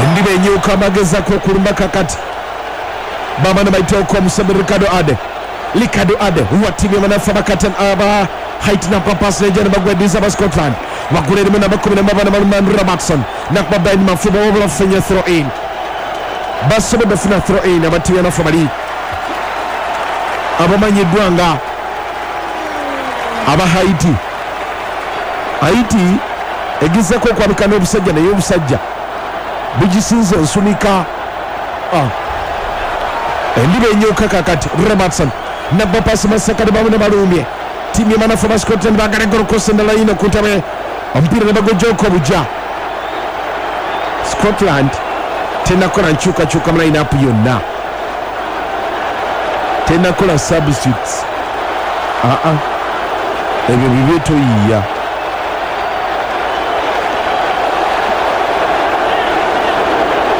Ndi benyuka magezako okulumba kakati bamana baiteeko omusebe Ricardo Ade huwatimye manafa bakatan aba Haiti na papas legend bagwediza ba Scotland bagulere mena bakomena mabana Malman Robertson nakba ben mafuba wabla fenya throw in basobe bafuna throw in abatiya na famali abamanyiddwanga aba Haiti egizeko kwabika n'obusajja naye obusajja bugisinze nsunika endiba enyuka kakati Robertson nabba pasi masakade bamune balumye timu yamanafu ba Scotland bagalegolokosa ndalayina kutabe omupiira ne bagojjako obujja Scotland tenakola nkyukakyuka mu line-up yonna tenakola substitutes ebyo bibyetoyiya